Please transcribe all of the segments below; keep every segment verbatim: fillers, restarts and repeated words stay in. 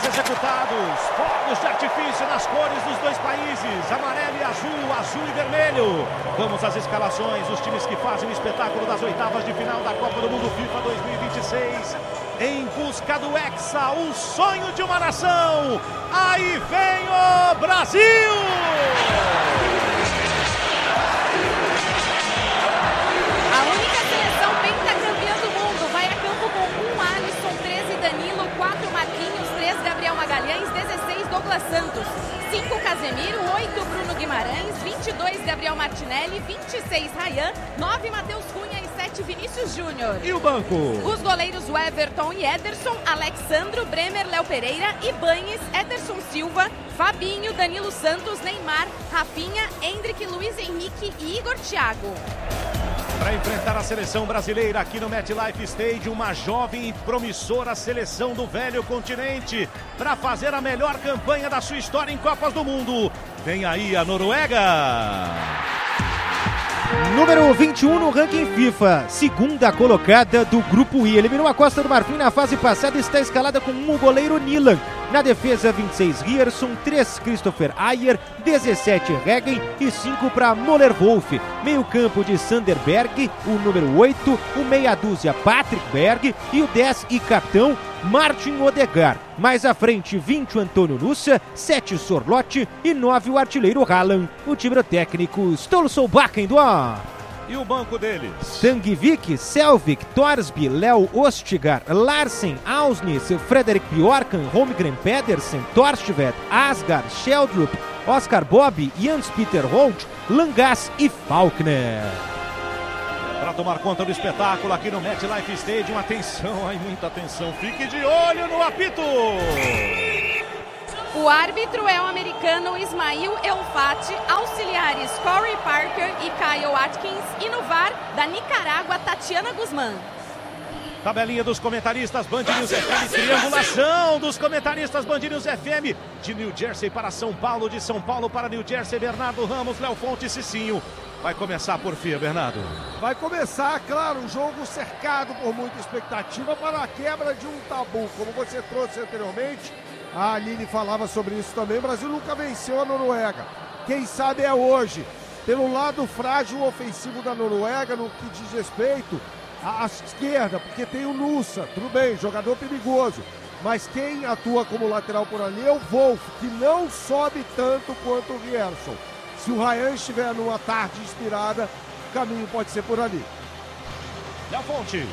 gols executados, fogos de artifício nas cores dos dois países, amarelo e azul, azul e vermelho. Vamos às escalações, os times que fazem o espetáculo das oitavas de final da Copa do Mundo FIFA dois mil e vinte e seis. Em busca do Hexa, o sonho de uma nação. Aí vem o Brasil! A única seleção pentacampeã do mundo vai a campo com um Alisson, treze Danilo, quatro Marquinhos, três Gabriel Magalhães, dezesseis Douglas Santos, cinco Casemiro, oito Bruno Guimarães, vinte e dois Gabriel Martinelli, vinte e seis Ryan, nove Matheus Cunha e sete Vinícius Júnior. E o banco? Os goleiros Everton e Ederson, Alexandro, Bremer, Léo Pereira, Ibanes, Ederson Silva, Fabinho, Danilo Santos, Neymar, Rafinha, Endrick, Luiz Henrique e Igor Thiago. Para enfrentar a seleção brasileira aqui no MetLife Stadium, uma jovem e promissora seleção do velho continente para fazer a melhor campanha da sua história em Copas do Mundo. Vem aí a Noruega. Número vinte e um no ranking FIFA, segunda colocada do Grupo I. Eliminou a Costa do Marfim na fase passada e está escalada com um o goleiro Nilan. Na defesa, vinte e seis Rierson, três Christopher Ayer, dezessete Regen e cinco para Moller-Wolf. Meio campo de Sanderberg, o número oito, o meia dúzia Patrick Berg e o dez e capitão Martin Odegaard. Mais à frente, vinte o Antônio Nussa, sete Sorloth e nove o artilheiro Haaland. O time do técnico Ståle Solbakken do A. E o banco deles? Tangvik, Selvik, Torsby, Léo Ostigar, Larsen, Ausnes, Frederik Bjorkan, Holmgren Pedersen, Torstvedt, Asgard, Sheldrup, Oscar Bob, Jens Peter Holt, Langas e Faulkner. Para tomar conta do espetáculo aqui no MetLife Stadium, atenção, ai, muita atenção, fique de olho no apito! O árbitro é o americano Ismail Elfati, auxiliares Corey Parker e Kyle Atkins e no V A R da Nicarágua, Tatiana Guzmán. Tabelinha dos comentaristas Band News F M, triangulação dos comentaristas Band News F M, de New Jersey para São Paulo, de São Paulo para New Jersey, Bernardo Ramos, Léo Fonte e Cicinho. Vai começar por fia, Bernardo. Vai começar, claro, um jogo cercado por muita expectativa para a quebra de um tabu. Como você trouxe anteriormente, a Aline falava sobre isso também, o Brasil nunca venceu a Noruega. Quem sabe é hoje. Pelo lado frágil ofensivo da Noruega, no que diz respeito à esquerda, porque tem o Nussa, tudo bem, jogador perigoso. Mas quem atua como lateral por ali é o Wolf, que não sobe tanto quanto o Rierson. Se o Ryan estiver numa tarde inspirada, o caminho pode ser por ali. Léo Fontes.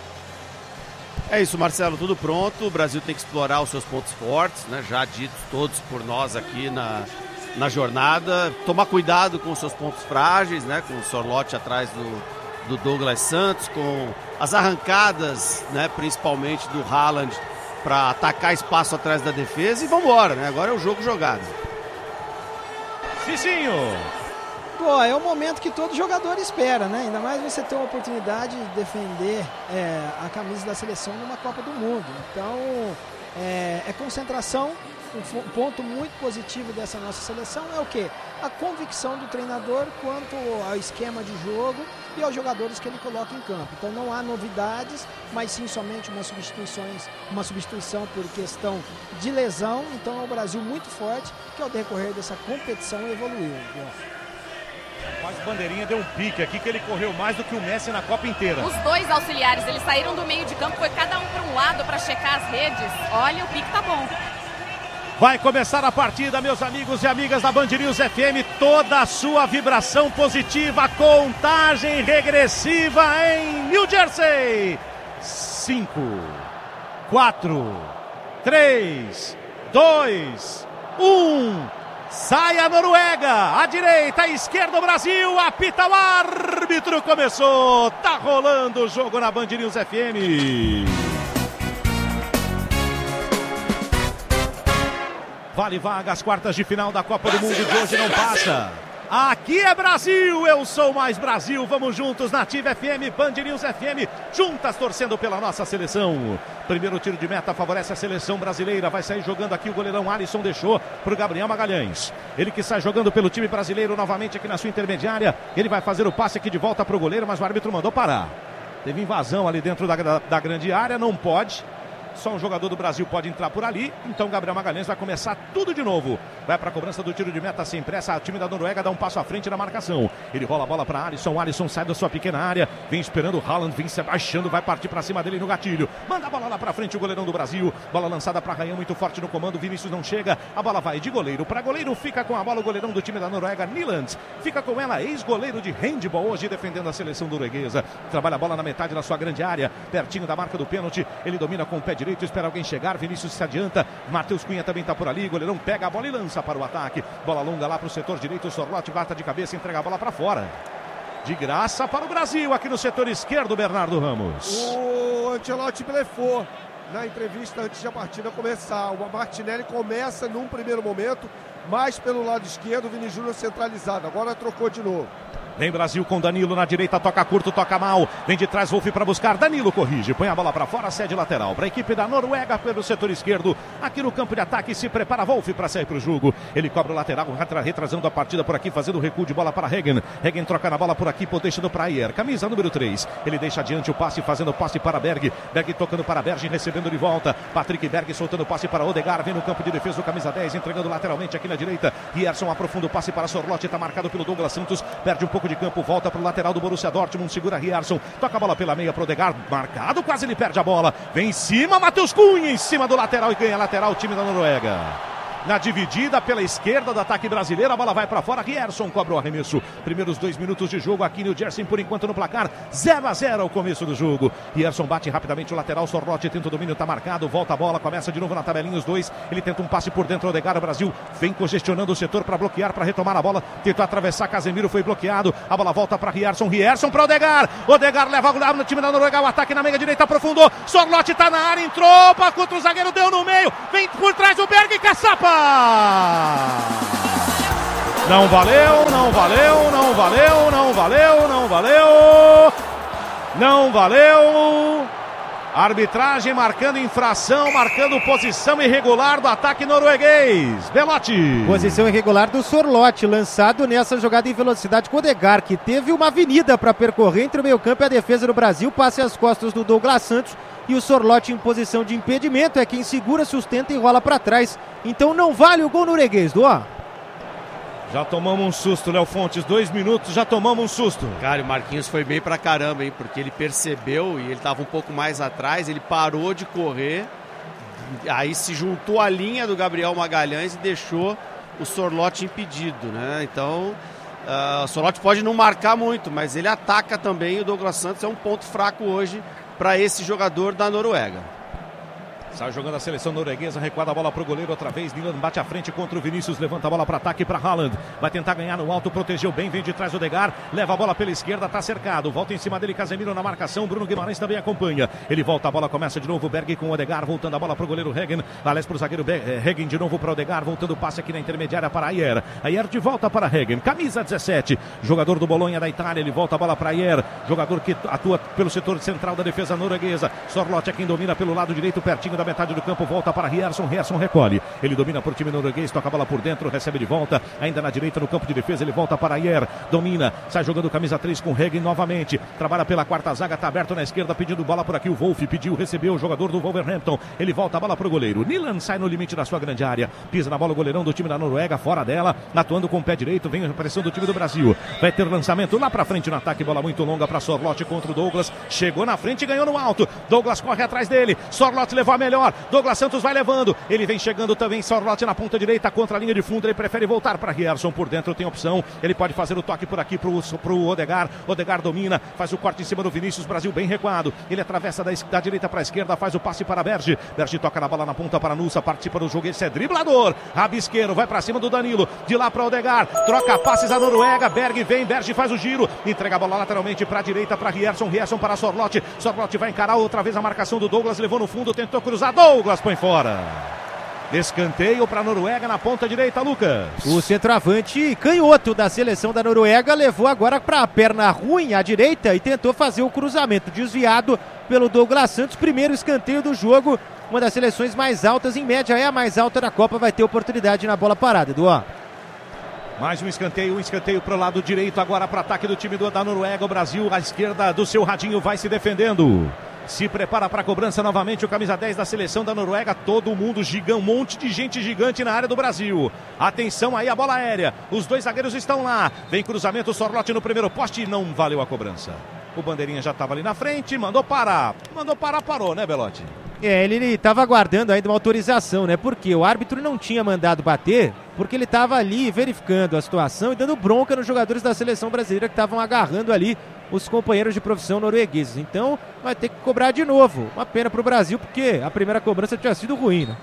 É isso, Marcelo, tudo pronto. O Brasil tem que explorar os seus pontos fortes, né? Já ditos todos por nós aqui na, na jornada. Tomar cuidado com os seus pontos frágeis, né? Com o Sorloth atrás do, do Douglas Santos, com as arrancadas, né? Principalmente do Haaland, para atacar espaço atrás da defesa. E vamos embora, né? Agora é o jogo jogado. Cicinho. Pô, é o momento que todo jogador espera, né? Ainda mais você ter uma oportunidade de defender é, a camisa da seleção numa Copa do Mundo. Então, é, é concentração. Um ponto muito positivo dessa nossa seleção é o quê? A convicção do treinador quanto ao esquema de jogo e aos jogadores que ele coloca em campo. Então não há novidades, mas sim somente uma, substituições, uma substituição por questão de lesão. Então é o Brasil muito forte que ao decorrer dessa competição evoluiu. Mas bandeirinha deu um pique aqui que ele correu mais do que o Messi na Copa inteira. Os dois auxiliares, eles saíram do meio de campo, foi cada um para um lado para checar as redes. Olha, o pique tá bom. Vai começar a partida, meus amigos e amigas da Band News F M. Toda a sua vibração positiva. Contagem regressiva em New Jersey. Cinco, quatro, três, dois, um. Sai a Noruega. À direita, à esquerda o Brasil. Apita o árbitro. Começou. Tá rolando o jogo na Band News F M. Vale vaga às quartas de final da Copa do Mundo de hoje, não passa. Aqui é Brasil, eu sou mais Brasil. Vamos juntos na Ativa F M, Band News F M, juntas torcendo pela nossa seleção. Primeiro tiro de meta favorece a seleção brasileira. Vai sair jogando aqui o goleirão Alisson, deixou para o Gabriel Magalhães. Ele que sai jogando pelo time brasileiro novamente aqui na sua intermediária. Ele vai fazer o passe aqui de volta para o goleiro, mas o árbitro mandou parar. Teve invasão ali dentro da, da, da grande área, não pode. Só um jogador do Brasil pode entrar por ali. Então Gabriel Magalhães vai começar tudo de novo. Vai para a cobrança do tiro de meta sem pressa. O time da Noruega dá um passo à frente na marcação. Ele rola a bola para Alisson. Alisson sai da sua pequena área. Vem esperando o Haaland. Vem se abaixando. Vai partir para cima dele no gatilho. Manda a bola lá para frente o goleirão do Brasil. Bola lançada para Rayan, muito forte no comando. Vinícius não chega. A bola vai de goleiro para goleiro. Fica com a bola o goleirão do time da Noruega, Nyland. Fica com ela, ex-goleiro de handball hoje, defendendo a seleção norueguesa. Trabalha a bola na metade da sua grande área. Pertinho da marca do pênalti. Ele domina com o pé direito. Espera alguém chegar. Vinícius se adianta. Matheus Cunha também está por ali. Goleirão pega a bola e lança para o ataque. Bola longa lá para o setor direito. O Sorloth bata de cabeça e entrega a bola para fora. De graça para o Brasil, aqui no setor esquerdo, Bernardo Ramos. O Ancelotti blefou na entrevista antes da partida começar. O Martinelli começa num primeiro momento, mais pelo lado esquerdo, o Vini Júnior centralizado. Agora trocou de novo. Vem Brasil com Danilo na direita, toca curto, toca mal. Vem de trás, Wolf para buscar. Danilo corrige, põe a bola para fora, cede lateral. Para a equipe da Noruega pelo setor esquerdo. Aqui no campo de ataque se prepara Wolf para sair para o jogo. Ele cobra o lateral, retrasando a partida por aqui, fazendo o recuo de bola para Hagen. Hagen troca na bola por aqui, deixando para Ayer. Camisa número três. Ele deixa adiante o passe, fazendo o passe para Berg. Berg tocando para Berg, recebendo de volta. Patrick Berg soltando o passe para Odegaard. Vem no campo de defesa o camisa dez, entregando lateralmente aqui na direita. Rierson aprofunda o passe para Sorloth. Está marcado pelo Douglas Santos. Perde um pouco de campo, volta para o lateral do Borussia Dortmund, segura Rierson, toca a bola pela meia para o Odegaard, marcado, quase ele perde a bola, vem em cima, Matheus Cunha em cima do lateral e ganha lateral o time da Noruega. Na dividida pela esquerda do ataque brasileiro, a bola vai para fora, Rierson cobra o arremesso. Primeiros dois minutos de jogo aqui no Jersey, por enquanto no placar, zero a zero ao começo do jogo. Rierson bate rapidamente o lateral, Sorloth tenta o domínio, está marcado, volta a bola, começa de novo na tabelinha os dois. Ele tenta um passe por dentro, Odegaard, o Brasil vem congestionando o setor para bloquear, para retomar a bola. Tentou atravessar, Casemiro foi bloqueado. A bola volta para Rierson, Rierson para Odegaard. Odegaard leva no time da Noruega, o ataque na meia direita, aprofundou. Sorloth está na área, entrou para contra o zagueiro, deu no meio. Vem por trás o Berg, caçapa! Não valeu, não valeu, não valeu, não valeu, não valeu, não valeu. Arbitragem marcando infração, marcando posição irregular do ataque norueguês. Belotti. Posição irregular do Sorloth, lançado nessa jogada em velocidade com o Odegaard, que teve uma avenida para percorrer entre o meio-campo e a defesa do Brasil, passe às costas do Douglas Santos. E o Sorloth em posição de impedimento, é quem segura, sustenta e rola para trás. Então não vale o gol norueguês, Duan. Já tomamos um susto, Léo Fontes, dois minutos, já tomamos um susto. Cara, o Marquinhos foi bem pra caramba, hein, porque ele percebeu e ele tava um pouco mais atrás, ele parou de correr, aí se juntou à linha do Gabriel Magalhães e deixou o Sorloth impedido, né? Então, uh, o Sorloth pode não marcar muito, mas ele ataca também, e o Douglas Santos é um ponto fraco hoje para esse jogador da Noruega. Sai jogando a seleção norueguesa, recuada a bola para o goleiro outra vez, Nyland bate à frente contra o Vinícius, levanta a bola para ataque para Haaland, vai tentar ganhar no alto, protegeu bem, vem de trás o Odegaard, leva a bola pela esquerda, está cercado, volta em cima dele Casemiro na marcação, Bruno Guimarães também acompanha, ele volta a bola, começa de novo Berg com o Odegaard, voltando a bola para o goleiro Hagen, aliás para o zagueiro Hagen de novo para o Odegaard, voltando o passe aqui na intermediária para Ayer, Ayer de volta para Hagen, camisa dezessete, jogador do Bolonha da Itália, ele volta a bola para Ayer, jogador que atua pelo setor central da defesa norueguesa, Sorloth é quem domina pelo lado direito, pertinho da metade do campo, volta para Rierson, Rierson recolhe, ele domina por time norueguês, toca a bola por dentro, recebe de volta, ainda na direita no campo de defesa, ele volta para Ayer, domina, sai jogando camisa três com Hagen novamente, trabalha pela quarta zaga, está aberto na esquerda, pedindo bola por aqui, o Wolf pediu, recebeu o jogador do Wolverhampton, ele volta a bola para o goleiro, Nyland sai no limite da sua grande área, pisa na bola o goleirão do time da Noruega, fora dela, atuando com o pé direito, vem a pressão do time do Brasil, vai ter lançamento lá para frente no ataque, bola muito longa para Sorloth contra o Douglas, chegou na frente e ganhou no alto, Douglas corre atrás dele, Sorloth levou a melhor, Douglas Santos vai levando, ele vem chegando também, Sorloth na ponta direita contra a linha de fundo, ele prefere voltar para Rierson, por dentro tem opção, ele pode fazer o toque por aqui pro, pro Odegaard, Odegaard domina, faz o corte em cima do Vinícius, Brasil bem recuado, ele atravessa da, da direita para a esquerda, faz o passe para Berge, Berge toca na bola na ponta para Nusa, participa do jogo, esse é driblador, rabisqueiro, vai para cima do Danilo, de lá para Odegaard, troca passes a Noruega, Berg vem, Berge faz o giro, entrega a bola lateralmente para a direita para Rierson, Rierson para Sorloth, Sorloth vai encarar outra vez a marcação do Douglas, levou no fundo, tentou cruzar, Douglas põe fora. Escanteio para a Noruega na ponta direita, Lucas. O centroavante canhoto da seleção da Noruega levou agora para a perna ruim à direita e tentou fazer o cruzamento desviado pelo Douglas Santos. Primeiro escanteio do jogo, uma das seleções mais altas, em média é a mais alta da Copa, vai ter oportunidade na bola parada, Eduardo. Mais um escanteio, um escanteio para o lado direito agora para ataque do time do, da Noruega. O Brasil à esquerda do seu radinho vai se defendendo. Se prepara para a cobrança novamente o camisa dez da seleção da Noruega. Todo mundo gigante, um monte de gente gigante na área do Brasil. Atenção aí a bola aérea. Os dois zagueiros estão lá. Vem cruzamento, Sorloth no primeiro poste e não valeu a cobrança. O bandeirinha já estava ali na frente, mandou parar. Mandou parar, parou, né, Belotti? É, ele estava aguardando ainda uma autorização, né? Porque o árbitro não tinha mandado bater, porque ele estava ali verificando a situação e dando bronca nos jogadores da seleção brasileira que estavam agarrando ali os companheiros de profissão noruegueses. Então vai ter que cobrar de novo. Uma pena para o Brasil, porque a primeira cobrança tinha sido ruim, né?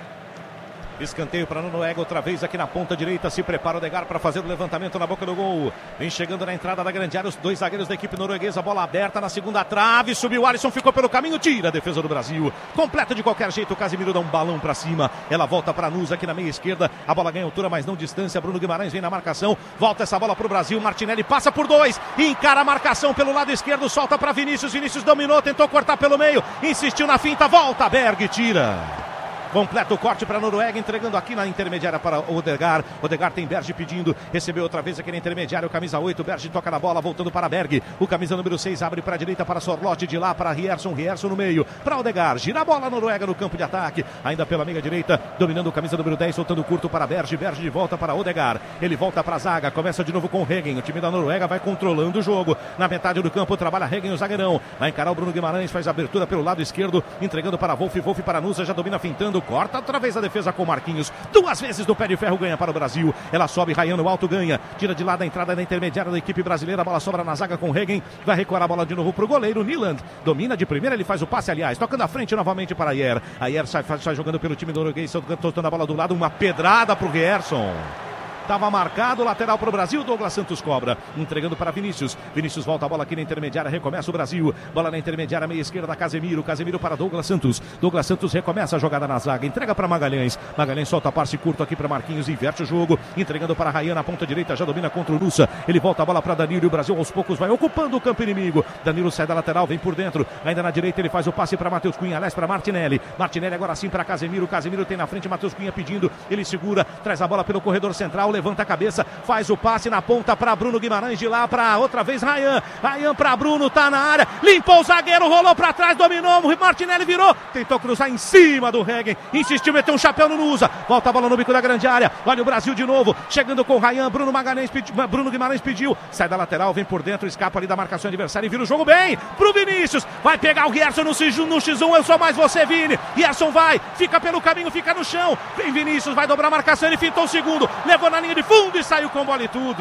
Escanteio para Noruega outra vez aqui na ponta direita. Se prepara o Odegaard para fazer o levantamento na boca do gol. Vem chegando na entrada da grande área os dois zagueiros da equipe norueguesa. Bola aberta na segunda trave. Subiu o Alisson, ficou pelo caminho. Tira a defesa do Brasil. Completa de qualquer jeito. O Casemiro dá um balão para cima. Ela volta para Nusa aqui na meia esquerda. A bola ganha altura, mas não distância. Bruno Guimarães vem na marcação. Volta essa bola para o Brasil. Martinelli passa por dois. Encara a marcação pelo lado esquerdo. Solta para Vinícius. Vinícius dominou. Tentou cortar pelo meio. Insistiu na finta. Volta. Berg tira. Completa o corte para a Noruega, entregando aqui na intermediária para o Odegaard. Odegaard tem Berge pedindo, recebeu outra vez aqui na intermediária, o camisa oito, Berge toca na bola, voltando para Berg. O camisa número seis abre para a direita para Sorloth, de lá para Rierson, Rierson no meio, para Odegaard. Gira a bola a Noruega no campo de ataque, ainda pela meia direita, dominando o camisa número dez, soltando curto para Berge, Berge de volta para Odegaard. Ele volta para a zaga, começa de novo com o Regen. O time da Noruega vai controlando o jogo. Na metade do campo trabalha Regen, o zagueirão. Vai encarar o Bruno Guimarães, faz a abertura pelo lado esquerdo, entregando para Wolf, Wolf para Nusa, já domina fintando, corta outra vez a defesa com Marquinhos, duas vezes no pé de ferro, ganha para o Brasil, ela sobe, Ryan no alto, ganha, tira de lá da entrada da intermediária da equipe brasileira, a bola sobra na zaga com Regen, vai recuar a bola de novo para o goleiro, Nyland, domina de primeira, ele faz o passe, aliás, tocando à frente novamente para Ayer, Ayer sai, sai jogando pelo time norueguês, soltando a bola do lado, uma pedrada para o Rierson. Estava marcado, lateral para o Brasil, Douglas Santos cobra, entregando para Vinícius, Vinícius volta a bola aqui na intermediária, recomeça o Brasil, bola na intermediária, meia esquerda, Casemiro, Casemiro para Douglas Santos, Douglas Santos recomeça a jogada na zaga, entrega para Magalhães, Magalhães solta passe curto aqui para Marquinhos, inverte o jogo, entregando para Ryan na ponta direita, já domina contra o Nusa, ele volta a bola para Danilo e o Brasil aos poucos vai ocupando o campo inimigo, Danilo sai da lateral, vem por dentro, ainda na direita ele faz o passe para Matheus Cunha, aliás para Martinelli, Martinelli agora sim para Casemiro, Casemiro tem na frente Matheus Cunha pedindo, ele segura, traz a bola pelo corredor central, levanta a cabeça, faz o passe na ponta para Bruno Guimarães, de lá para outra vez Ryan, Ryan para Bruno, tá na área, limpou o zagueiro, rolou para trás, dominou, Martinelli virou, tentou cruzar em cima do Regen, insistiu, meteu um chapéu no Nusa, volta a bola no bico da grande área, olha o Brasil de novo, chegando com Ryan, Bruno Magalhães pediu, Bruno Guimarães pediu, sai da lateral, vem por dentro, escapa ali da marcação adversária e vira o jogo bem pro Vinícius, vai pegar o Rierson no, no xis um, eu sou mais você, Vini, Rierson vai, fica pelo caminho, fica no chão, vem Vinícius, vai dobrar a marcação, ele fintou o segundo, levou na linha de fundo e saiu com bola e tudo.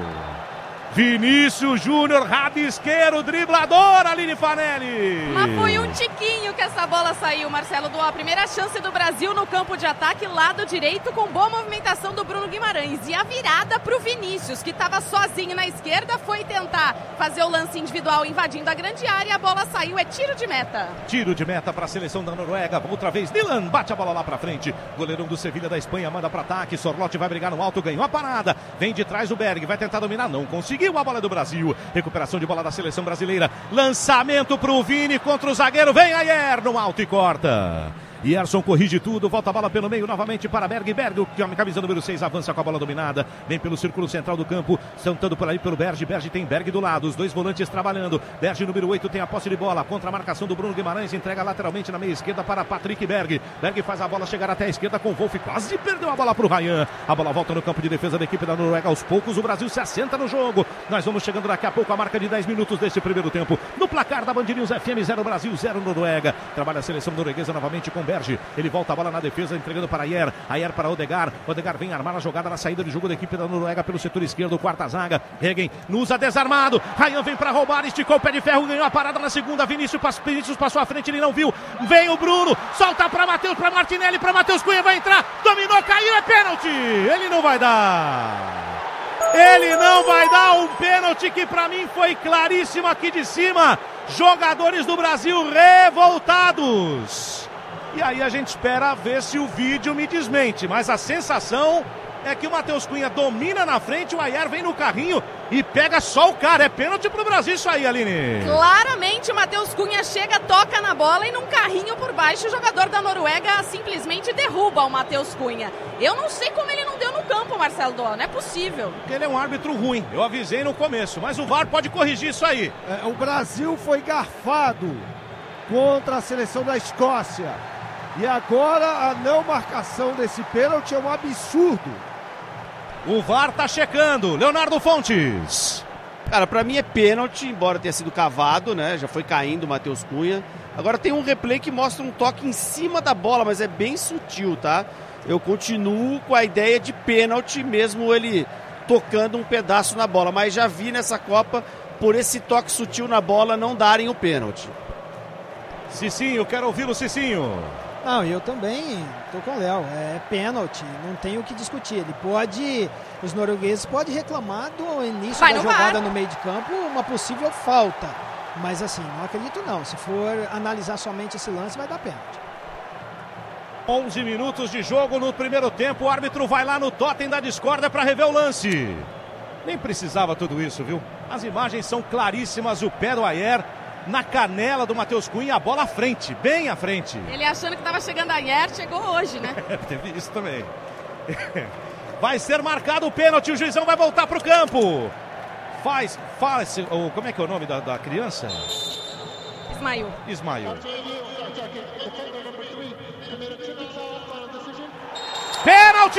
Vinícius Júnior, rabisqueiro, driblador, Aline Fanelli. Mas foi um tiquinho que essa bola saiu, Marcelo, do a primeira chance do Brasil no campo de ataque, lado direito, com boa movimentação do Bruno Guimarães. E a virada para o Vinícius, que estava sozinho na esquerda, foi tentar fazer o lance individual invadindo a grande área e a bola saiu, é tiro de meta. Tiro de meta para a seleção da Noruega, outra vez Nyland, bate a bola lá para frente, goleirão do Sevilha da Espanha, manda para ataque, Sorloth vai brigar no alto, ganhou a parada, vem de trás o Berg, vai tentar dominar, não conseguiu. A bola do Brasil, recuperação de bola da seleção brasileira, lançamento pro Vini contra o zagueiro, vem Ayer no alto e corta. Rierson corrige tudo, volta a bola pelo meio novamente para Berg, Berg, camisa número seis, avança com a bola dominada, vem pelo círculo central do campo, saltando por aí pelo Berg, Berg tem Berg do lado, os dois volantes trabalhando, Berg número oito tem a posse de bola, contra a marcação do Bruno Guimarães, entrega lateralmente na meia esquerda para Patrick Berg, Berg faz a bola chegar até a esquerda com o Wolf, quase perdeu a bola para o Ryan, a bola volta no campo de defesa da equipe da Noruega, aos poucos o Brasil se assenta no jogo, nós vamos chegando daqui a pouco a marca de dez minutos deste primeiro tempo, no placar da Band News F M, zero Brasil, zero Noruega, trabalha a seleção norueguesa novamente com Berg, ele volta a bola na defesa, entregando para Ayer, Ayer para Odegaard, Odegaard vem armar a jogada na saída de jogo da equipe da Noruega pelo setor esquerdo, quarta zaga, Regen, Nusa desarmado, Ryan vem para roubar, esticou o pé de ferro, ganhou a parada na segunda, Vinícius, Vinícius passou à frente, ele não viu, vem o Bruno, solta para Matheus, para Martinelli, para Matheus Cunha, vai entrar, dominou, caiu, é pênalti, ele não vai dar. Ele não vai dar um pênalti que para mim foi claríssimo aqui de cima, jogadores do Brasil revoltados. E aí a gente espera ver se o vídeo me desmente, mas a sensação é que o Matheus Cunha domina na frente, o Ayer vem no carrinho e pega só o cara. É pênalti pro Brasil isso aí, Aline. Claramente o Matheus Cunha chega, toca na bola e num carrinho por baixo o jogador da Noruega simplesmente derruba o Matheus Cunha. Eu não sei como ele não deu no campo, Marcelo Doll, não é possível. Porque ele é um árbitro ruim, eu avisei no começo, mas o V A R pode corrigir isso aí. É, o Brasil foi garfado contra a seleção da Escócia. E agora a não marcação desse pênalti é um absurdo. O V A R tá checando. Leonardo Fontes. Cara, pra mim é pênalti, embora tenha sido cavado, né? Já foi caindo o Matheus Cunha. Agora tem um replay que mostra um toque em cima da bola, mas é bem sutil, tá? Eu continuo com a ideia de pênalti, mesmo ele tocando um pedaço na bola. Mas já vi nessa Copa, por esse toque sutil na bola, não darem o pênalti. Cicinho, quero ouvi-lo, Cicinho. Não, eu também tô com o Léo, é pênalti, não tem o que discutir. Ele pode, os noruegueses podem reclamar do início Vai da no jogada V A R. no meio de campo, uma possível falta. Mas assim, não acredito não, se for analisar somente esse lance vai dar pênalti. onze minutos de jogo no primeiro tempo, o árbitro vai lá no totem da discórdia para rever o lance. Nem precisava tudo isso, viu? As imagens são claríssimas, o pé do Ayer na canela do Matheus Cunha, a bola à frente, bem à frente. Ele achando que estava chegando Ayer, chegou hoje, né? Teve isso também. Vai ser marcado o pênalti, o juizão vai voltar para o campo. Faz, faz, como é que é o nome da, da criança? Ismail. Ismail. Pênalti!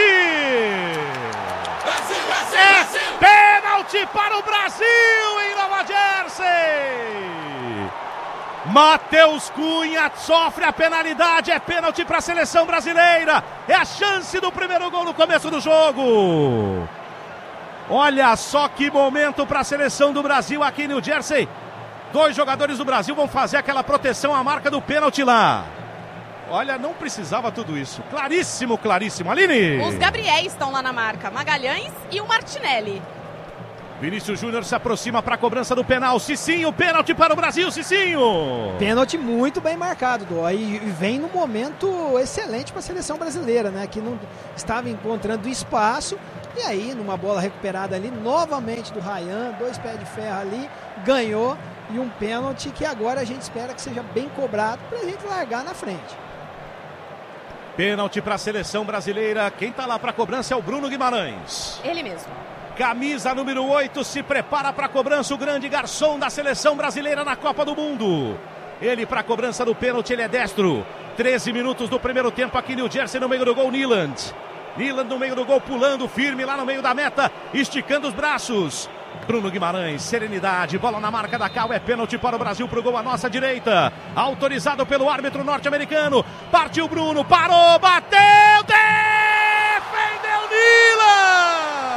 É pênalti para o Brasil em Nova Jersey! Matheus Cunha sofre a penalidade, é pênalti para a seleção brasileira. É a chance do primeiro gol no começo do jogo. Olha só que momento para a seleção do Brasil aqui em New Jersey. Dois jogadores do Brasil vão fazer aquela proteção à marca do pênalti lá. Olha, não precisava tudo isso. Claríssimo, claríssimo. Aline! Os Gabriéis estão lá na marca, Magalhães e o Martinelli. Vinícius Júnior se aproxima para a cobrança do penal. Cicinho, pênalti para o Brasil, Cicinho! Pênalti muito bem marcado, Dó, e vem num momento excelente para a seleção brasileira, né? Que não estava encontrando espaço, e aí numa bola recuperada ali, novamente do Ryan, dois pés de ferro ali, ganhou, e um pênalti que agora a gente espera que seja bem cobrado para a gente largar na frente. Pênalti para a seleção brasileira. Quem está lá para a cobrança é o Bruno Guimarães. Ele mesmo. Camisa número oito, se prepara para a cobrança, o grande garçom da seleção brasileira na Copa do Mundo. Ele para a cobrança do pênalti, ele é destro. treze minutos do primeiro tempo aqui em New Jersey, no meio do gol, Nyland. Nyland no meio do gol, pulando firme lá no meio da meta, esticando os braços. Bruno Guimarães, serenidade, bola na marca da Cal, é pênalti para o Brasil, pro gol à nossa direita. Autorizado pelo árbitro norte-americano. Partiu Bruno, parou, bateu, defendeu Nyland!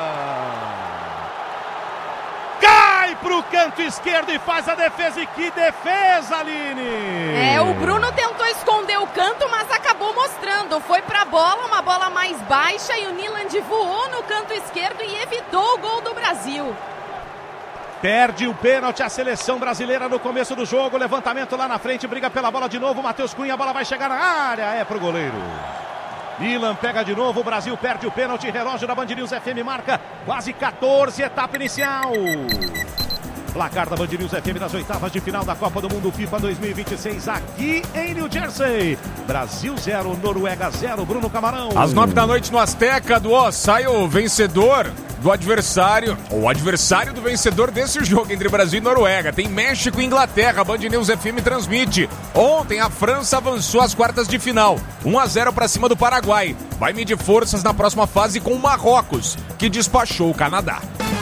Cai pro canto esquerdo e faz a defesa, e que defesa, Aline! É, o Bruno tentou esconder o canto, mas acabou mostrando. Foi pra bola, uma bola mais baixa, e o Nyland voou no canto esquerdo e evitou o gol do Brasil. Perde o pênalti a seleção brasileira no começo do jogo. Levantamento lá na frente, briga pela bola de novo. Matheus Cunha, a bola vai chegar na área, é pro goleiro. Nyland pega de novo, o Brasil perde o pênalti. Relógio da Band News F M marca quase quatorze, etapa inicial. Placar da Band News F M das oitavas de final da Copa do Mundo FIFA dois mil e vinte e seis aqui em New Jersey. Brasil zero, Noruega zero. Bruno Camarão. Às nove da noite no Azteca, do ó, sai o vencedor do adversário, o adversário do vencedor desse jogo entre Brasil e Noruega. Tem México e Inglaterra, a Band News F M transmite. Ontem a França avançou às quartas de final, um a zero para cima do Paraguai. Vai medir forças na próxima fase com o Marrocos, que despachou o Canadá.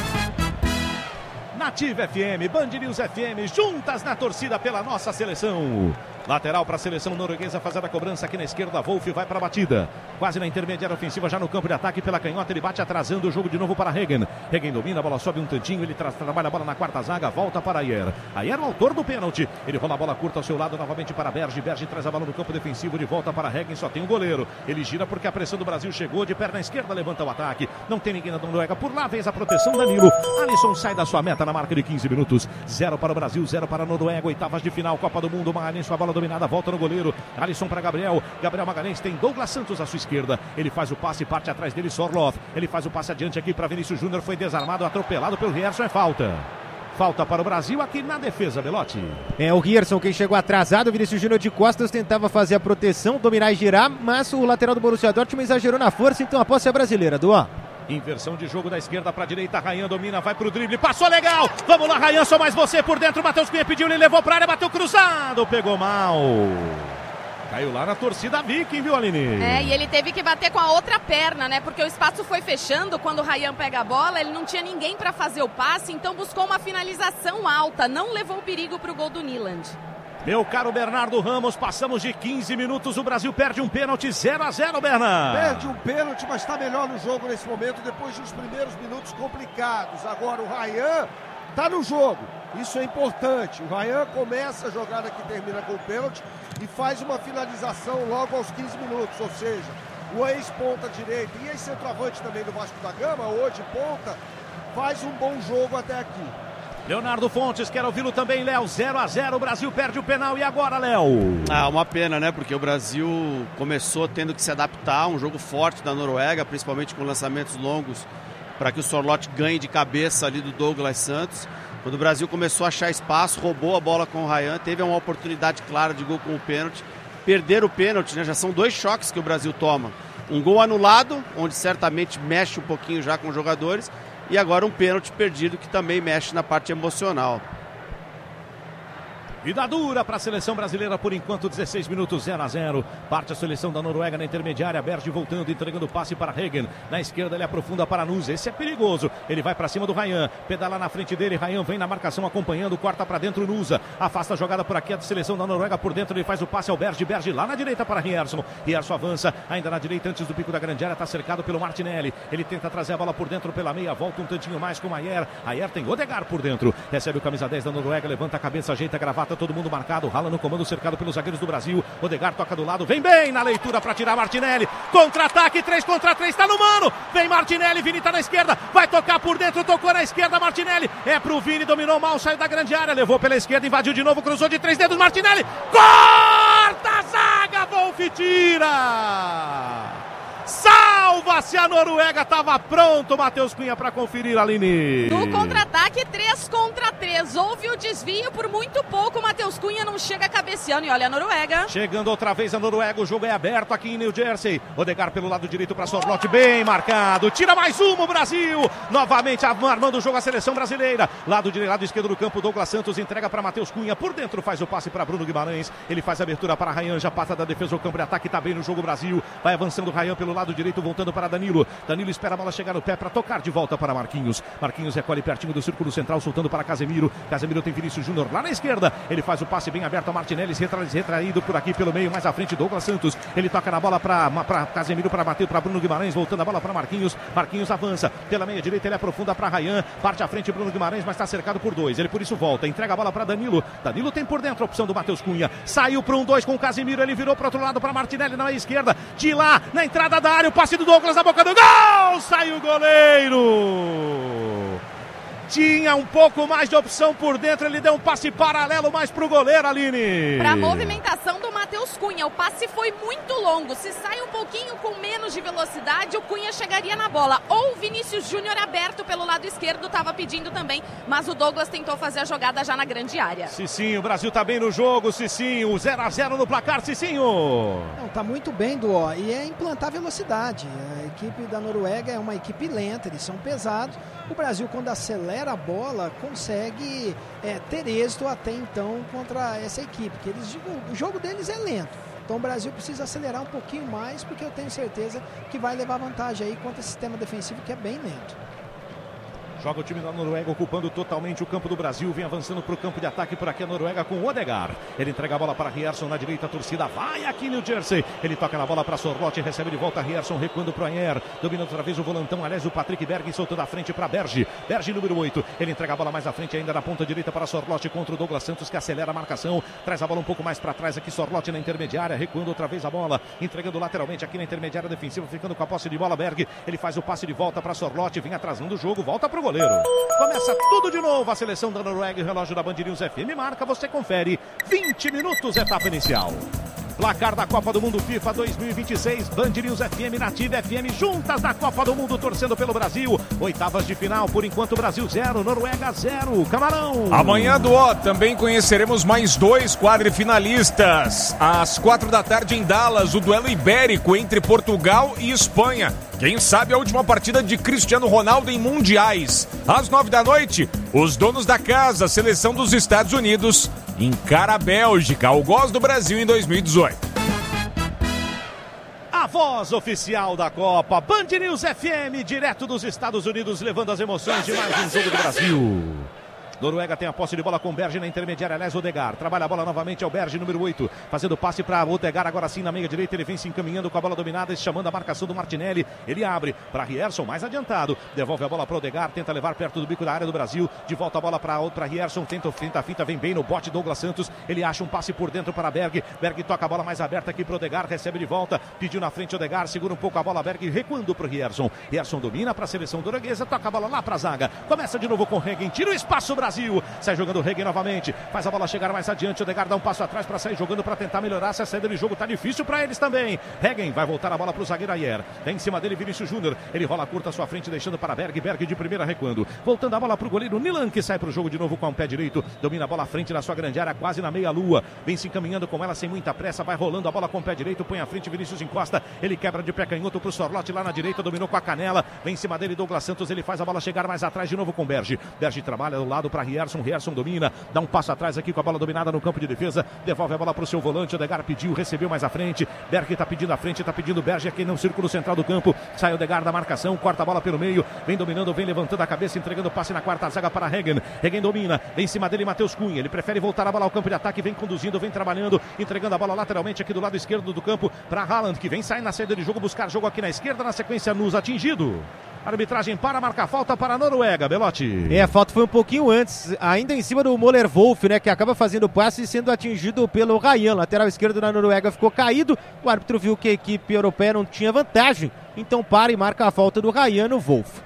Nativa F M, Band News F M, juntas na torcida pela nossa seleção. Lateral para a seleção norueguesa fazendo a cobrança aqui na esquerda. Wolf vai para a batida. Quase na intermediária ofensiva, já no campo de ataque pela canhota. Ele bate atrasando o jogo de novo para Regen. Regen domina, a bola sobe um tantinho. Ele tra trabalha a bola na quarta zaga. Volta para Ayer. Ayer, o autor do pênalti. Ele rola a bola curta ao seu lado novamente para Berge. Berge traz a bola no campo defensivo. De volta para Regen. Só tem o goleiro. Ele gira porque a pressão do Brasil chegou. De perna esquerda levanta o ataque. Não tem ninguém na Noruega. Por lá fez a proteção Danilo. Alisson sai da sua meta na marca de quinze minutos. Zero para o Brasil, zero para a Noruega. Oitavas de final, Copa do Mundo. Magalhães, sua bola dominada. Volta no goleiro. Alisson para Gabriel. Gabriel Magalhães tem Douglas Santos à sua esquerda. Ele faz o passe, parte atrás dele, Sorloth. Ele faz o passe adiante aqui para Vinícius Júnior. Foi desarmado, atropelado pelo Rierson. É falta. Falta para o Brasil aqui na defesa, Belotti. É o Rierson quem chegou atrasado. O Vinícius Júnior de costas tentava fazer a proteção, dominar e girar, mas o lateral do Borussia Dortmund exagerou na força, então a posse é brasileira, Duan. Inversão de jogo da esquerda para a direita. Rayan domina, vai pro drible, passou legal. Vamos lá, Rayan, só mais você por dentro. Matheus Cunha pediu, ele levou para área, bateu cruzado, pegou mal. Caiu lá na torcida Viking, viu, Aline? É, e ele teve que bater com a outra perna, né? Porque o espaço foi fechando quando o Rayan pega a bola, ele não tinha ninguém para fazer o passe, então buscou uma finalização alta, não levou perigo pro gol do Nyland. Meu caro Bernardo Ramos, passamos de quinze minutos, o Brasil perde um pênalti, zero a zero, Bernardo. Perde um pênalti, mas está melhor no jogo nesse momento, depois dos primeiros minutos complicados. Agora o Rayan está no jogo, isso é importante. O Rayan começa a jogada que termina com o pênalti e faz uma finalização logo aos quinze minutos, ou seja, o ex-ponta direita e ex-centroavante também do Vasco da Gama, hoje ponta, faz um bom jogo até aqui. Leonardo Fontes, quero ouvi-lo também, Léo. zero a zero, o Brasil perde o penal. E agora, Léo? Ah, uma pena, né? Porque o Brasil começou tendo que se adaptar a um jogo forte da Noruega, principalmente com lançamentos longos, para que o Sorloth ganhe de cabeça ali do Douglas Santos. Quando o Brasil começou a achar espaço, roubou a bola com o Rayan, teve uma oportunidade clara de gol com o pênalti. Perder o pênalti, né? Já são dois choques que o Brasil toma. Um gol anulado, onde certamente mexe um pouquinho já com os jogadores, e agora um pênalti perdido que também mexe na parte emocional. Vida dura para a seleção brasileira por enquanto, dezesseis minutos, zero a zero. Parte a seleção da Noruega na intermediária. Berge voltando, entregando o passe para Hagen. Na esquerda ele aprofunda para Nusa. Esse é perigoso. Ele vai para cima do Rayan. Pedala na frente dele. Rayan vem na marcação acompanhando. Corta para dentro Nusa. Afasta a jogada por aqui. A seleção da Noruega por dentro. Ele faz o passe ao Berge. Berge lá na direita para Rierson. Rierson avança. Ainda na direita antes do pico da grande área. Está cercado pelo Martinelli. Ele tenta trazer a bola por dentro pela meia. Volta um tantinho mais com o Ayer. Ayer tem Odegaard por dentro. Recebe o camisa dez da Noruega. Levanta a cabeça, ajeita a gravata. Todo mundo marcado. Rala no comando, cercado pelos zagueiros do Brasil. Odegaard toca do lado, vem bem na leitura para tirar Martinelli. Contra-ataque, três contra três, tá no mano. Vem Martinelli, Vini tá na esquerda, vai tocar por dentro, tocou na esquerda, Martinelli. É pro Vini, dominou mal, saiu da grande área, levou pela esquerda, invadiu de novo, cruzou de três dedos, Martinelli. Corta a zaga, Wolf tira. Salva-se a Noruega, estava pronto, Matheus Cunha, para conferir, Aline. No contra-ataque, três contra três. Houve o desvio por muito pouco. Matheus Cunha não chega cabeceando e olha a Noruega. Chegando outra vez a Noruega, o jogo é aberto aqui em New Jersey. Odegaard pelo lado direito para Sorloth, bem marcado. Tira mais uma o Brasil. Novamente armando o jogo a seleção brasileira. Lado direito, lado esquerdo do campo, Douglas Santos entrega para Matheus Cunha. Por dentro faz o passe para Bruno Guimarães. Ele faz a abertura para Rayan, já passa da defesa, o campo de ataque está bem no jogo Brasil. Vai avançando Rayan pelo lado direito, voltando para Danilo. Danilo espera a bola chegar no pé para tocar de volta para Marquinhos. Marquinhos recolhe pertinho do círculo central, soltando para Casemiro. Casemiro tem Vinícius Júnior lá na esquerda. Ele faz o passe bem aberto a Martinelli, retraído por aqui pelo meio, mais à frente Douglas Santos. Ele toca na bola para Casemiro, para bater para Bruno Guimarães, voltando a bola para Marquinhos. Marquinhos avança pela meia direita, ele aprofunda para Rayan. Parte à frente Bruno Guimarães, mas está cercado por dois. Ele por isso volta, entrega a bola para Danilo. Danilo tem por dentro a opção do Matheus Cunha. Saiu para um dois com o Casemiro, ele virou para outro lado para Martinelli na esquerda. De lá, na entrada da área, o passe do Douglas na boca do gol! Saiu o goleiro! Tinha um pouco mais de opção por dentro, ele deu um passe paralelo mais pro goleiro, Aline. Para a movimentação do Matheus Cunha, o passe foi muito longo. Se sai um pouquinho com menos de velocidade, o Cunha chegaria na bola. Ou o Vinícius Júnior aberto pelo lado esquerdo, estava pedindo também, mas o Douglas tentou fazer a jogada já na grande área. Cicinho, o Brasil tá bem no jogo, Cicinho, zero a zero no placar, Cicinho. Não, tá muito bem, Duó, e é implantar velocidade. A equipe da Noruega é uma equipe lenta, eles são pesados. O Brasil, quando acelera a bola, consegue é, ter êxito até então contra essa equipe, que eles, o jogo deles é lento. Então o Brasil precisa acelerar um pouquinho mais, porque eu tenho certeza que vai levar vantagem aí contra esse sistema defensivo que é bem lento. Joga o time da Noruega ocupando totalmente o campo do Brasil. Vem avançando para o campo de ataque por aqui a Noruega com o Odegaard. Ele entrega a bola para Rierson na direita. A torcida vai aqui no New Jersey. Ele toca na bola para Sorloth. Recebe de volta Rierson recuando para o Ayer. Domina outra vez o volantão. Aliás, o Patrick Berg soltando a frente para Berge. Berge número oito. Ele entrega a bola mais à frente ainda na ponta direita para Sorloth contra o Douglas Santos, que acelera a marcação. Traz a bola um pouco mais para trás aqui. Sorloth na intermediária. Recuando outra vez a bola. Entregando lateralmente aqui na intermediária defensiva. Ficando com a posse de bola. Berg. Ele faz o passe de volta para Sorloth. Vem atrasando o jogo. Volta para o goleiro. Começa tudo de novo a seleção da Noruega. O relógio da Band News F M marca, você confere. vinte minutos, etapa inicial. Placar da Copa do Mundo FIFA dois mil e vinte e seis, Band News F M, Nativa F M, juntas da Copa do Mundo, torcendo pelo Brasil. Oitavas de final, por enquanto Brasil zero, Noruega zero, Camarão. Amanhã do O também conheceremos mais dois quadrifinalistas. Às quatro da tarde em Dallas, o duelo ibérico entre Portugal e Espanha. Quem sabe a última partida de Cristiano Ronaldo em mundiais. Às nove da noite, os donos da casa, a seleção dos Estados Unidos, encara a Bélgica, o Gols do Brasil em dois mil e dezoito. A voz oficial da Copa, Band News F M, direto dos Estados Unidos, levando as emoções de mais um jogo do Brasil. Noruega tem a posse de bola com Berge na intermediária, aliás, Odegaard. Trabalha a bola novamente, é o Berge, número oito. Fazendo passe para Odegaard, agora sim na meia direita. Ele vem se encaminhando com a bola dominada, chamando a marcação do Martinelli. Ele abre para Rierson, mais adiantado. Devolve a bola para Odegaard, tenta levar perto do bico da área do Brasil. De volta a bola para Rierson, tenta, tenta a fita, vem bem no bote Douglas Santos. Ele acha um passe por dentro para Berg. Berg toca a bola mais aberta aqui para Odegaard, recebe de volta. Pediu na frente Odegaard, segura um pouco a bola Berg, recuando para o Rierson. Rierson domina para a seleção norueguesa, toca a bola lá para a zaga. Começa de novo com Regen, tira o espaço Brasil. Sai jogando o Regen novamente, faz a bola chegar mais adiante, o Odegaard dá um passo atrás para sair jogando, para tentar melhorar, essa saída de jogo tá difícil para eles também. Regen vai voltar a bola para o zagueiro Ayer, vem em cima dele Vinícius Júnior, ele rola curta à sua frente, deixando para Berg, Berg de primeira recuando, voltando a bola para o goleiro Nilan, que sai para o jogo de novo com o pé direito, domina a bola à frente na sua grande área, quase na meia lua, vem se encaminhando com ela sem muita pressa, vai rolando a bola com o pé direito, põe à frente Vinícius encosta, ele quebra de pé canhoto para o Sorlote lá na direita, dominou com a canela, vem em cima dele Douglas Santos, ele faz a bola chegar mais atrás de novo com Berg, Berg trabalha do lado para Rierson, Rierson domina, dá um passo atrás aqui com a bola dominada no campo de defesa, devolve a bola para o seu volante, Odegaard pediu, recebeu mais à frente, Berg está pedindo à frente, está pedindo Berg aqui no círculo central do campo, sai Odegaard da marcação, corta a bola pelo meio, vem dominando, vem levantando a cabeça, entregando passe na quarta zaga para Regen, Regen domina, vem em cima dele Matheus Cunha, ele prefere voltar a bola ao campo de ataque, vem conduzindo, vem trabalhando, entregando a bola lateralmente aqui do lado esquerdo do campo para Haaland, que vem sair na saída de jogo, buscar jogo aqui na esquerda, na sequência Nus atingido. Arbitragem para marcar falta para a Noruega, Belotti. É, a falta foi um pouquinho antes, ainda em cima do Moller Wolf, né, que acaba fazendo o passe e sendo atingido pelo Ryan. Lateral esquerdo da Noruega ficou caído, o árbitro viu que a equipe europeia não tinha vantagem, então para e marca a falta do Ryan no Wolf.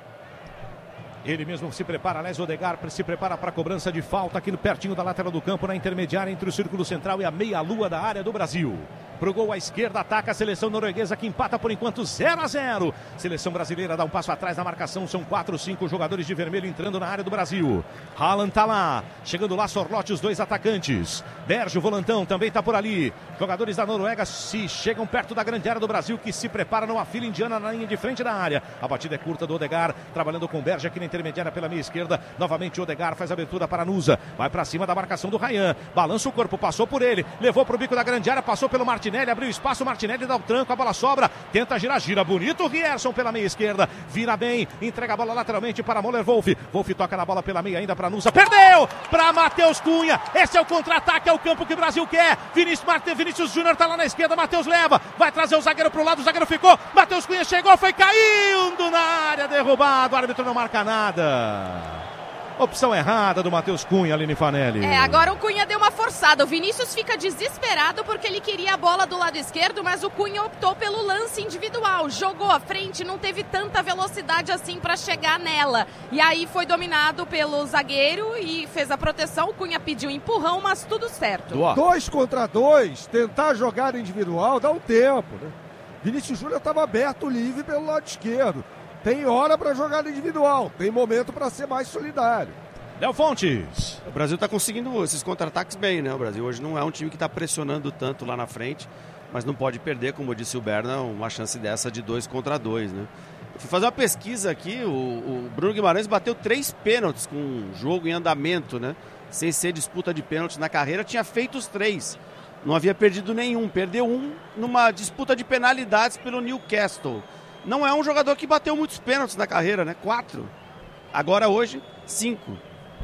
Ele mesmo se prepara, aliás, Odegaard se prepara para a cobrança de falta aqui no pertinho da lateral do campo, na intermediária entre o círculo central e a meia-lua da área do Brasil. Pro gol à esquerda, ataca a seleção norueguesa que empata por enquanto zero a zero. Seleção brasileira dá um passo atrás na marcação, são quatro, cinco jogadores de vermelho entrando na área do Brasil. Haaland tá lá, chegando lá Sorlote, os dois atacantes. Berge, o volantão, também tá por ali. Jogadores da Noruega se chegam perto da grande área do Brasil, que se prepara numa fila indiana na linha de frente da área. A batida é curta do Odegaard, trabalhando com Berge aqui na intermediária pela meia esquerda. Novamente o Odegaard faz a abertura para Nusa, vai para cima da marcação do Ryan, balança o corpo, passou por ele, levou pro bico da grande área, passou pelo Martinelli, abriu espaço, Martinelli dá o tranco, a bola sobra, tenta girar, gira bonito, Rierson pela meia esquerda, vira bem, entrega a bola lateralmente para Moller Wolf, Wolf toca na bola pela meia ainda para Nusa, perdeu para Matheus Cunha, esse é o contra-ataque, é o campo que o Brasil quer, Vinícius, Marte, Vinícius Júnior tá lá na esquerda, Matheus leva, vai trazer o zagueiro pro lado, o zagueiro ficou, Matheus Cunha chegou, foi caindo na área, derrubado, o árbitro não marca nada. Opção errada do Matheus Cunha, Aline Fanelli. É, agora o Cunha deu uma forçada. O Vinícius fica desesperado porque ele queria a bola do lado esquerdo, mas o Cunha optou pelo lance individual. Jogou à frente, não teve tanta velocidade assim para chegar nela. E aí foi dominado pelo zagueiro e fez a proteção. O Cunha pediu empurrão, mas tudo certo. Dois contra dois, tentar jogar individual dá um tempo, né? Vinícius Júnior estava aberto, livre pelo lado esquerdo. Tem hora para jogar individual, tem momento para ser mais solidário. Léo Fontes. O Brasil está conseguindo esses contra-ataques bem, né? O Brasil hoje não é um time que está pressionando tanto lá na frente, mas não pode perder, como disse o Berna, uma chance dessa de dois contra dois, né? Eu fui fazer uma pesquisa aqui, o, o Bruno Guimarães bateu três pênaltis com o jogo em andamento, né? Sem ser disputa de pênaltis na carreira, tinha feito os três. Não havia perdido nenhum, perdeu um numa disputa de penalidades pelo Newcastle. Não é um jogador que bateu muitos pênaltis na carreira, né? Quatro. Agora hoje, cinco.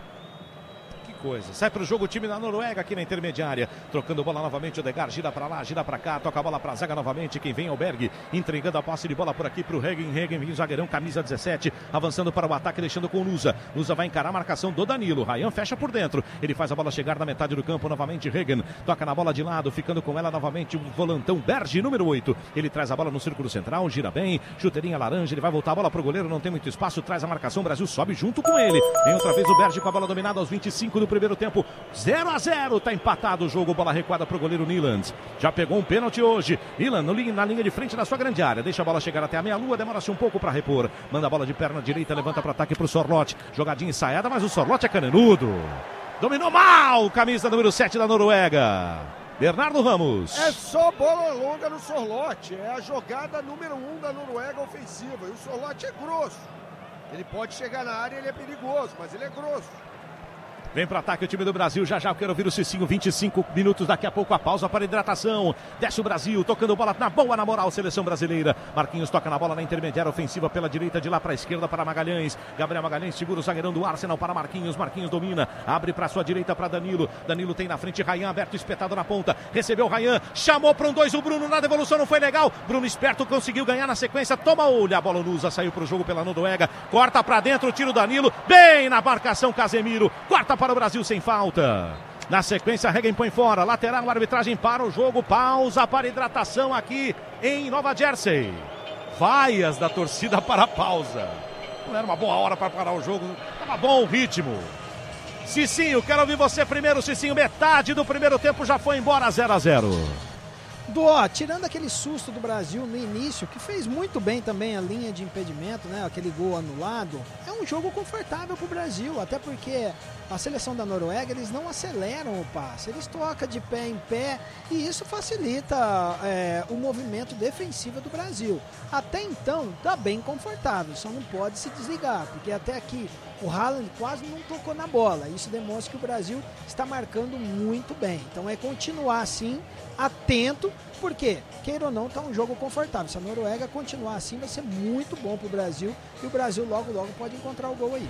Coisa. Sai para o jogo o time da Noruega aqui na intermediária, trocando bola novamente, o Odegaard gira para lá, gira para cá, toca a bola para a zaga novamente, quem vem é o Berg, entregando a passe de bola por aqui para o Regen, Regen vem o zagueirão, camisa dezessete, avançando para o ataque, deixando com o Nusa, Nusa vai encarar a marcação do Danilo, Ryan fecha por dentro, ele faz a bola chegar na metade do campo, novamente Regen, toca na bola de lado, ficando com ela novamente o volantão Berg, número oito, ele traz a bola no círculo central, gira bem, chuteirinha laranja, ele vai voltar a bola para o goleiro, não tem muito espaço, traz a marcação, o Brasil sobe junto com ele, vem outra vez o Berg com a bola dominada aos vinte e cinco do do primeiro tempo. zero a zero, tá empatado o jogo. Bola recuada pro goleiro Niland. Já pegou um pênalti hoje. Niland na linha de frente da sua grande área. Deixa a bola chegar até a meia-lua. Demora-se um pouco para repor. Manda a bola de perna direita. Levanta para ataque pro Sorloth. Jogadinha ensaiada, mas o Sorloth é caneludo. Dominou mal. Camisa número sete da Noruega. Bernardo Ramos. É só bola longa no Sorloth. É a jogada número um da Noruega ofensiva. E o Sorloth é grosso. Ele pode chegar na área, ele é perigoso, mas ele é grosso. Vem para ataque o time do Brasil, já já eu quero ouvir o Cicinho, vinte e cinco minutos, daqui a pouco a pausa para hidratação. Desce o Brasil, tocando bola na boa, na moral, seleção brasileira. Marquinhos toca na bola na intermediária ofensiva pela direita, de lá para a esquerda para Magalhães. Gabriel Magalhães segura o zagueirão do Arsenal para Marquinhos, Marquinhos domina, abre para sua direita para Danilo. Danilo tem na frente Rayan aberto, espetado na ponta, recebeu Rayan, chamou para um dois, o Bruno na devolução não foi legal. Bruno esperto conseguiu ganhar na sequência, toma olho, a bola Nusa saiu para o jogo pela Noruega, corta para dentro, tira o Danilo, bem na marcação Casemiro, corta para o Brasil sem falta. Na sequência, Regen põe fora. Lateral, arbitragem para o jogo. Pausa para hidratação aqui em Nova Jersey. Vaias da torcida para a pausa. Não era uma boa hora para parar o jogo. Estava bom o ritmo. Cicinho, quero ouvir você primeiro, Cicinho. Metade do primeiro tempo já foi embora, zero a zero. Dó, tirando aquele susto do Brasil no início, que fez muito bem também a linha de impedimento, né? Aquele gol anulado, é um jogo confortável para o Brasil, até porque a seleção da Noruega, eles não aceleram o passe, eles tocam de pé em pé e isso facilita é, o movimento defensivo do Brasil. Até então, tá bem confortável, só não pode se desligar, porque até aqui o Haaland quase não tocou na bola. Isso demonstra que o Brasil está marcando muito bem. Então é continuar assim, atento, porque, queira ou não, está um jogo confortável. Se a Noruega continuar assim, vai ser muito bom para o Brasil e o Brasil logo, logo pode encontrar o gol aí.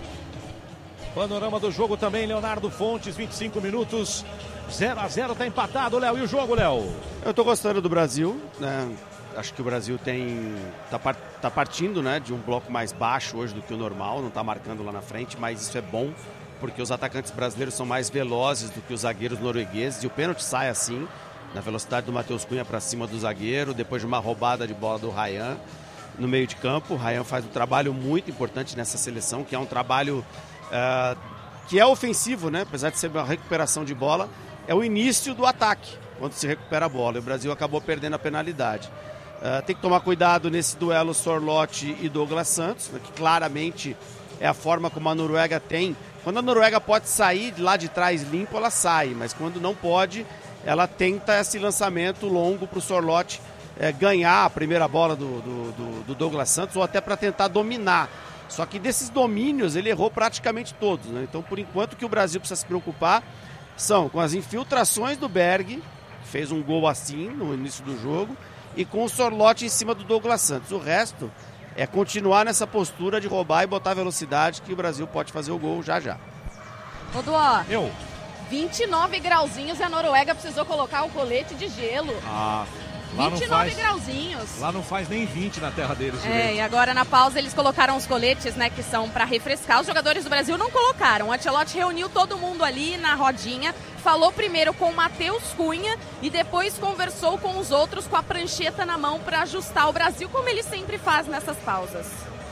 Panorama do jogo também, Leonardo Fontes, vinte e cinco minutos, zero a zero, tá empatado, Léo. E o jogo, Léo? Eu tô gostando do Brasil, né? Acho que o Brasil tem tá, tá partindo, né, de um bloco mais baixo hoje do que o normal, não tá marcando lá na frente, mas isso é bom, porque os atacantes brasileiros são mais velozes do que os zagueiros noruegueses, e o pênalti sai assim, na velocidade do Matheus Cunha para cima do zagueiro, depois de uma roubada de bola do Rayan no meio de campo. O Rayan faz um trabalho muito importante nessa seleção, que é um trabalho uh, que é ofensivo, né? Apesar de ser uma recuperação de bola, é o início do ataque, quando se recupera a bola. E o Brasil acabou perdendo a penalidade. Uh, tem que tomar cuidado nesse duelo Sorloth e Douglas Santos, né, que claramente é a forma como a Noruega tem. Quando a Noruega pode sair lá de trás limpo, ela sai, mas quando não pode, ela tenta esse lançamento longo para o Sorloth é, ganhar a primeira bola do, do, do, do Douglas Santos, ou até para tentar dominar. Só que desses domínios ele errou praticamente todos, né? Então, por enquanto, o que o Brasil precisa se preocupar são com as infiltrações do Berg, que fez um gol assim no início do jogo, e com o Sorloth em cima do Douglas Santos. O resto é continuar nessa postura de roubar e botar velocidade, que o Brasil pode fazer o gol já já. Ô, Duó, Eu. vinte e nove grauzinhos e a Noruega precisou colocar o colete de gelo. Ah, lá vinte e nove não faz, grauzinhos. lá não faz nem vinte na terra deles. É, direito. e agora na pausa eles colocaram os coletes, né, que são para refrescar. Os jogadores do Brasil não colocaram. O Ancelotti reuniu todo mundo ali na rodinha, falou primeiro com o Matheus Cunha e depois conversou com os outros com a prancheta na mão para ajustar o Brasil, como ele sempre faz nessas pausas.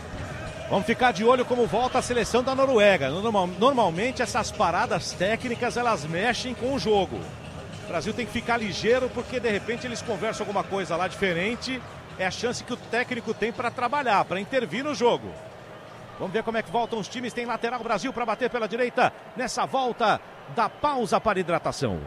Vamos ficar de olho como volta a seleção da Noruega. Normal, normalmente essas paradas técnicas elas mexem com o jogo. O Brasil tem que ficar ligeiro porque de repente eles conversam alguma coisa lá diferente. É a chance que o técnico tem para trabalhar, para intervir no jogo. Vamos ver como é que voltam os times. Tem lateral Brasil para bater pela direita nessa volta da pausa para hidratação.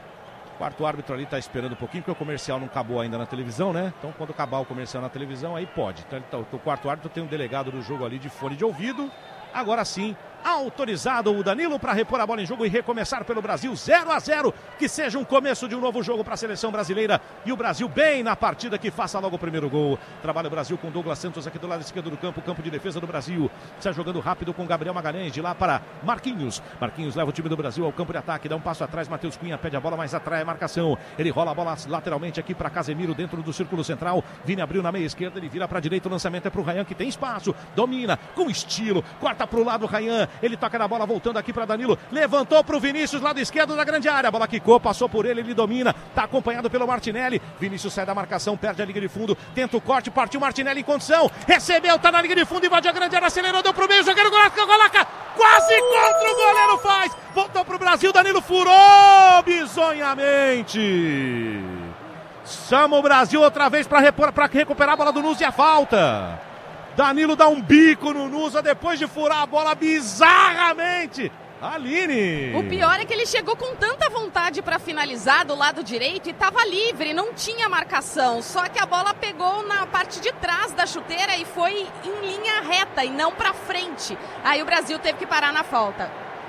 O quarto árbitro ali está esperando um pouquinho, porque o comercial não acabou ainda na televisão, né? Então quando acabar o comercial na televisão, aí pode. Então, então, o quarto árbitro tem um delegado do jogo ali de fone de ouvido. Agora sim, autorizado o Danilo para repor a bola em jogo e recomeçar pelo Brasil, zero a zero, que seja um começo de um novo jogo para a seleção brasileira, e o Brasil bem na partida, que faça logo o primeiro gol. Trabalha o Brasil com Douglas Santos aqui do lado esquerdo do campo, campo de defesa do Brasil, está jogando rápido com Gabriel Magalhães, de lá para Marquinhos, Marquinhos leva o time do Brasil ao campo de ataque, dá um passo atrás, Matheus Cunha pede a bola, mas atrai a marcação, ele rola a bola lateralmente aqui para Casemiro, dentro do círculo central, Vini abriu na meia esquerda, ele vira para a direita, o lançamento é para o Rayan, que tem espaço, domina, com estilo, corta para o lado, Rayan, ele toca na bola, voltando aqui para Danilo, levantou para o Vinícius, lado esquerdo da grande área, a bola quicou, passou por ele, ele domina, tá acompanhado pelo Martinelli, Vinícius sai da marcação, perde a linha de fundo, tenta o corte, partiu Martinelli em condição, recebeu, tá na linha de fundo, invadiu a grande área, acelerou, deu pro meio, jogador Golaca, Golaca, quase contra o goleiro, faz, voltou pro Brasil, Danilo furou bizonhamente. Chama o Brasil outra vez para recuperar a bola do Nusa e a falta. Danilo dá um bico no Nusa depois de furar a bola bizarramente. Aline. O pior é que ele chegou com tanta vontade para finalizar do lado direito e estava livre, não tinha marcação. Só que a bola pegou na parte de trás da chuteira e foi em linha reta e não para frente. Aí o Brasil teve que parar na falta.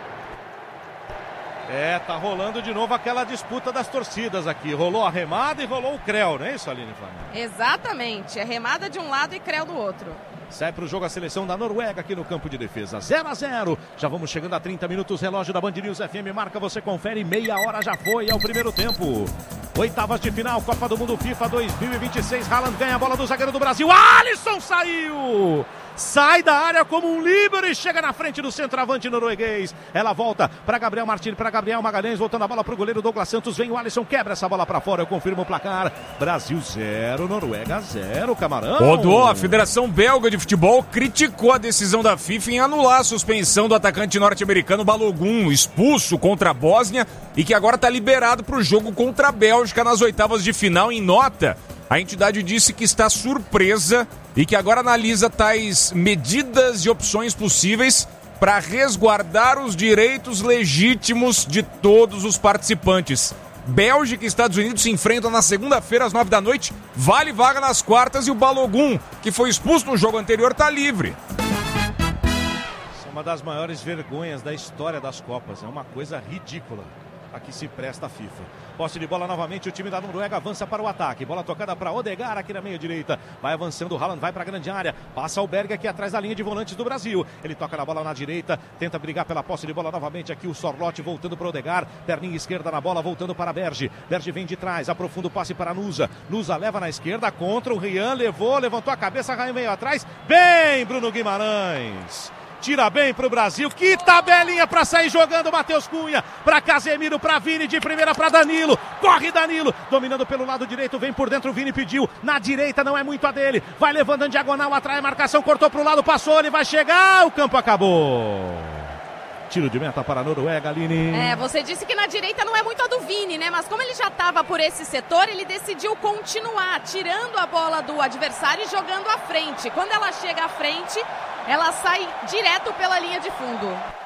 É, tá rolando de novo aquela disputa das torcidas aqui. Rolou a remada e rolou o creu, não é isso, Aline Flamengo? Exatamente, é remada de um lado e creu do outro. Sai para o jogo a seleção da Noruega aqui no campo de defesa. zero a zero. Já vamos chegando a trinta minutos. Relógio da Band News F M marca, você confere. Meia hora já foi, é o primeiro tempo. Oitavas de final, Copa do Mundo FIFA dois mil e vinte e seis. Haaland ganha a bola do zagueiro do Brasil. Alisson saiu! Sai da área como um líbero e chega na frente do centroavante norueguês. Ela volta para Gabriel Martins, para Gabriel Magalhães, voltando a bola para o goleiro Douglas Santos. Vem o Alisson, quebra essa bola para fora. Eu confirmo o placar. Brasil zero, Noruega zero, Camarão. Rodou, a Federação Belga de Futebol criticou a decisão da FIFA em anular a suspensão do atacante norte-americano Balogun, expulso contra a Bósnia e que agora está liberado para o jogo contra a Bélgica nas oitavas de final. Em nota, a entidade disse que está surpresa e que agora analisa tais medidas e opções possíveis para resguardar os direitos legítimos de todos os participantes. Bélgica e Estados Unidos se enfrentam na segunda-feira às nove da noite, vale vaga nas quartas e o Balogun, que foi expulso no jogo anterior, está livre. Isso é uma das maiores vergonhas da história das Copas, é uma coisa ridícula. Aqui se presta a FIFA. Posse de bola novamente, o time da Noruega avança para o ataque. Bola tocada para Odegaard aqui na meia direita. Vai avançando, o Haaland vai para a grande área. Passa o Berg aqui atrás da linha de volantes do Brasil. Ele toca na bola na direita, tenta brigar pela posse de bola novamente aqui. O Sorloth voltando para o Odegaard. Perninha esquerda na bola, voltando para Berge. Berge vem de trás, aprofunda o passe para Nusa. Nusa leva na esquerda, contra o Rian, levou, levantou a cabeça, Raim veio atrás. Bem, Bruno Guimarães. Tira bem pro Brasil, que tabelinha para sair jogando, Matheus Cunha, para Casemiro, para Vini, de primeira para Danilo, corre Danilo, dominando pelo lado direito, vem por dentro, o Vini pediu, na direita não é muito a dele, vai levando em diagonal, atrai a marcação, cortou pro lado, passou, ele vai chegar, o campo acabou. Tiro de meta para a Noruega, Aline. É, você disse que na direita não é muito a do Vini, né? Mas como ele já estava por esse setor, ele decidiu continuar, tirando a bola do adversário e jogando à frente. Quando ela chega à frente, ela sai direto pela linha de fundo.